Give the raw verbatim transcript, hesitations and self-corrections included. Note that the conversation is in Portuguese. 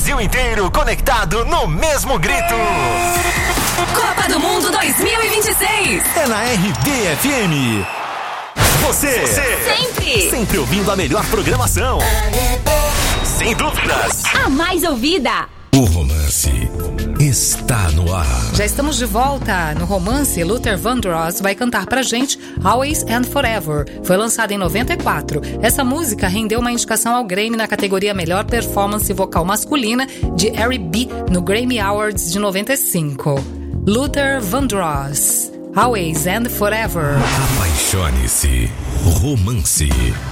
Brasil inteiro conectado no mesmo grito. Copa do Mundo dois mil e vinte e seis. É na R D F M. Você, Você sempre, sempre ouvindo a melhor programação. Sem dúvidas. A mais ouvida. O romance está no ar. Já estamos de volta. No romance, Luther Vandross vai cantar pra gente Always and Forever. Foi lançado em noventa e quatro. Essa música rendeu uma indicação ao Grammy na categoria Melhor Performance Vocal Masculina de Harry B no Grammy Awards de noventa e cinco. Luther Vandross, Always and Forever. Apaixone-se. Romance.